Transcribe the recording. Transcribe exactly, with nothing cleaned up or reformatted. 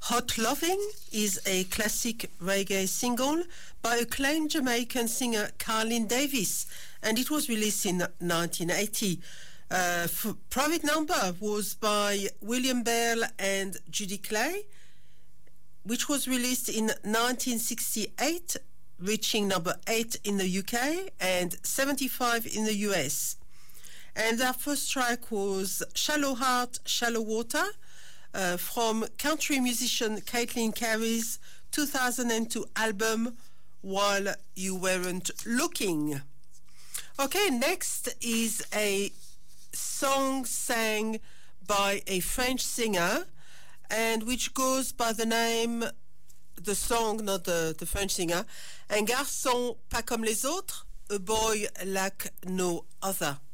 Hot Loving is a classic reggae single by acclaimed Jamaican singer Carlin Davis, and it was released in nineteen eighty. Uh, Private Number was by William Bell and Judy Clay, which was released in nineteen sixty-eight, reaching number eight in the U K and seventy-five in the U S. And our first track was Shallow Heart, Shallow Water, uh, from country musician Caitlin Carey's two thousand two album, While You Weren't Looking. Okay, next is a song sang by a French singer, and which goes by the name, the song, not the, the French singer, Un garçon pas comme les autres, a boy like no other.